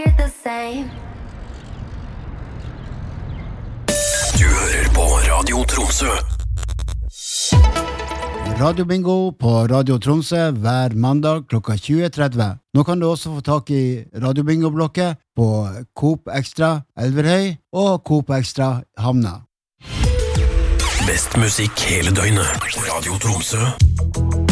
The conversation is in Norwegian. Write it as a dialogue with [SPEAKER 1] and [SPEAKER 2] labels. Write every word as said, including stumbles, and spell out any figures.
[SPEAKER 1] the same.
[SPEAKER 2] Du hører på Radio Tromsø.
[SPEAKER 3] Radio Bingo på Radio Tromsø hver mandag klokka tjue tretti. Nå kan du også få tak i Radio Bingo-blokket på Coop Extra Elverhøy og Coop Extra Hamna.
[SPEAKER 2] Best musikk hele døgnet. Radio Tromsø.